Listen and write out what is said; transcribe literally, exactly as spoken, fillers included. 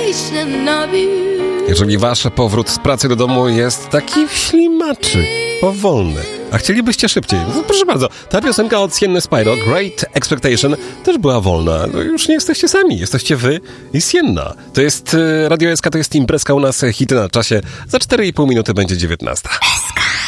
Jeżeli wasz powrót z pracy do domu jest taki ślimaczy, powolny, a chcielibyście szybciej, no proszę bardzo, ta piosenka od Sienny Spyro, Great Expectation, też była wolna. No już nie jesteście sami, jesteście wy i Sienna. To jest Radio S K, to jest imprezka u nas, hity na czasie. Za cztery i pół minuty będzie dziewiętnasta.